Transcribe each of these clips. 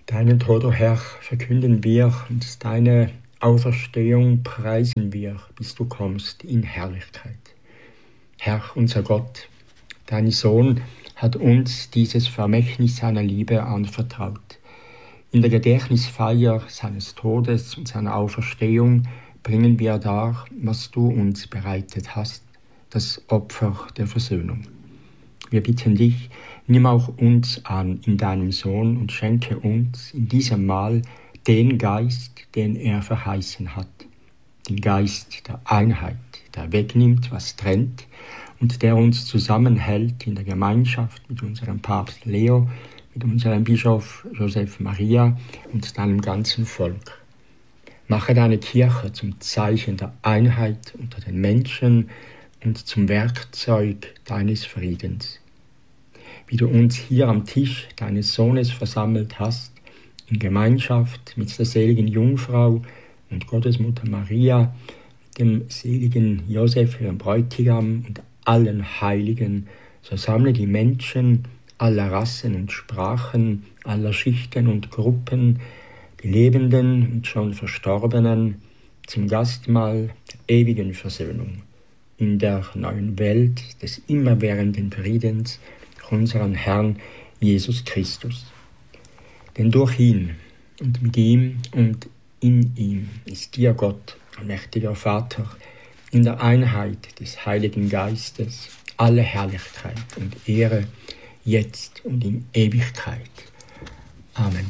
Deinen Tod, o Herr, verkünden wir und deine Auferstehung preisen wir, bis du kommst in Herrlichkeit. Herr, unser Gott, dein Sohn hat uns dieses Vermächtnis seiner Liebe anvertraut. In der Gedächtnisfeier seines Todes und seiner Auferstehung bringen wir dar, was du uns bereitet hast, das Opfer der Versöhnung. Wir bitten dich, nimm auch uns an in deinem Sohn und schenke uns in diesem Mahl den Geist, den er verheißen hat. Den Geist der Einheit, der wegnimmt, was trennt und der uns zusammenhält in der Gemeinschaft mit unserem Papst Leo, mit unserem Bischof Joseph Maria und deinem ganzen Volk. Mache deine Kirche zum Zeichen der Einheit unter den Menschen und zum Werkzeug deines Friedens. Wie du uns hier am Tisch deines Sohnes versammelt hast, in Gemeinschaft mit der seligen Jungfrau und Gottesmutter Maria, dem seligen Josef, ihrem Bräutigam und allen Heiligen, so sammle die Menschen aller Rassen und Sprachen, aller Schichten und Gruppen, die Lebenden und schon Verstorbenen, zum Gastmahl der ewigen Versöhnung in der neuen Welt des immerwährenden Friedens durch unseren Herrn Jesus Christus. Denn durch ihn und mit ihm und in ihm ist dir Gott, allmächtiger Vater, in der Einheit des Heiligen Geistes alle Herrlichkeit und Ehre, jetzt und in Ewigkeit. Amen.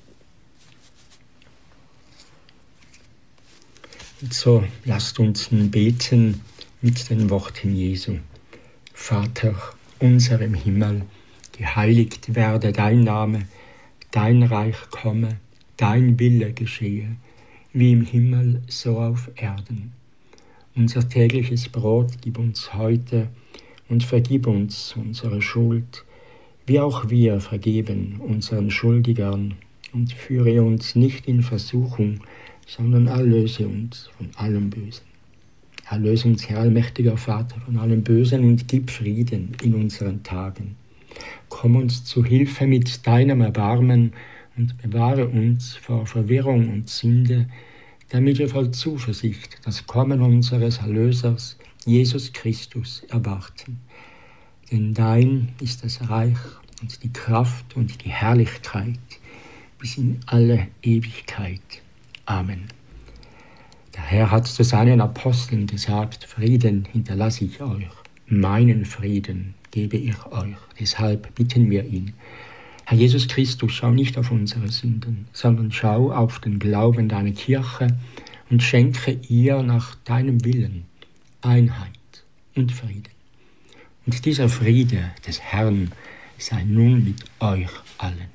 Und so lasst uns nun beten mit den Worten Jesu. Vater unser im Himmel, geheiligt werde dein Name, dein Reich komme, dein Wille geschehe, wie im Himmel so auf Erden. Unser tägliches Brot gib uns heute und vergib uns unsere Schuld, wie auch wir vergeben unseren Schuldigern, und führe uns nicht in Versuchung, sondern erlöse uns von allem Bösen. Erlöse uns, Herr allmächtiger Vater, von allem Bösen und gib Frieden in unseren Tagen. Komm uns zu Hilfe mit deinem Erbarmen und bewahre uns vor Verwirrung und Sünde, damit wir voll Zuversicht das Kommen unseres Erlösers, Jesus Christus, erwarten. Denn dein ist das Reich und die Kraft und die Herrlichkeit bis in alle Ewigkeit. Amen. Der Herr hat zu seinen Aposteln gesagt, Frieden hinterlasse ich euch, meinen Frieden gebe ich euch. Deshalb bitten wir ihn. Herr Jesus Christus, schau nicht auf unsere Sünden, sondern schau auf den Glauben deiner Kirche und schenke ihr nach deinem Willen Einheit und Frieden. Und dieser Friede des Herrn sei nun mit euch allen.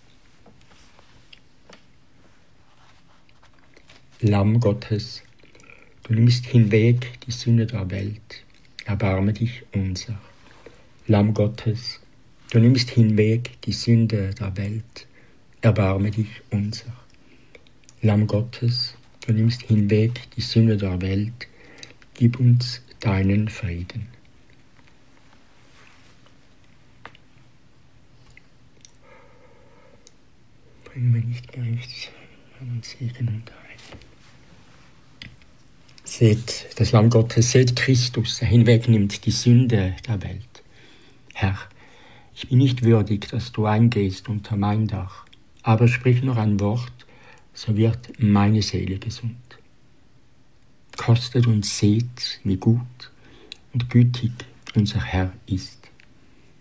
Lamm Gottes, du nimmst hinweg die Sünde der Welt, erbarme dich unser. Lamm Gottes, du nimmst hinweg die Sünde der Welt, erbarme dich unser. Lamm Gottes, du nimmst hinweg die Sünde der Welt, gib uns deinen Frieden. Bring mir nicht Gericht, sondern Segen und Heil. Seht das Lamm Gottes, seht Christus, der hinwegnimmt die Sünde der Welt. Herr, ich bin nicht würdig, dass du eingehst unter mein Dach, aber sprich nur ein Wort, so wird meine Seele gesund. Kostet und seht, wie gut und gütig unser Herr ist.